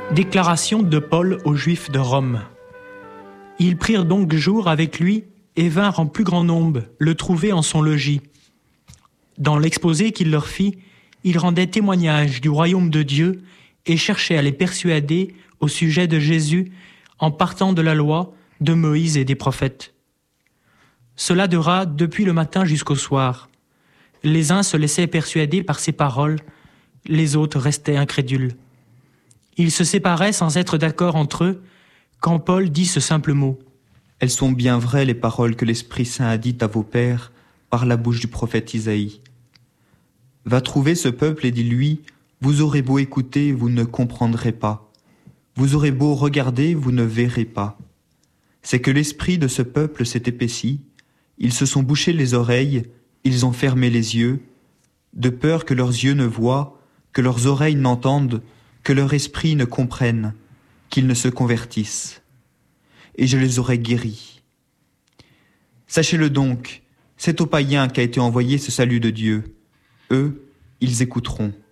Déclaration de Paul aux Juifs de Rome. Ils prirent donc jour avec lui et vinrent en plus grand nombre le trouver en son logis. Dans l'exposé qu'il leur fit, il rendait témoignage du royaume de Dieu et cherchait à les persuader au sujet de Jésus en partant de la loi, de Moïse et des prophètes. Cela dura depuis le matin jusqu'au soir. Les uns se laissaient persuader par ses paroles, les autres restaient incrédules. Ils se séparaient sans être d'accord entre eux, quand Paul dit ce simple mot. « Elles sont bien vraies les paroles que l'Esprit Saint a dites à vos pères par la bouche du prophète Isaïe. Va trouver ce peuple et dis-lui, vous aurez beau écouter, vous ne comprendrez pas. Vous aurez beau regarder, vous ne verrez pas. C'est que l'esprit de ce peuple s'est épaissi, ils se sont bouchés les oreilles, ils ont fermé les yeux, de peur que leurs yeux ne voient, que leurs oreilles n'entendent, que leur esprit ne comprenne, qu'ils ne se convertissent. Et je les aurai guéris. Sachez-le donc, c'est aux païens qu'a été envoyé ce salut de Dieu. Eux, ils écouteront.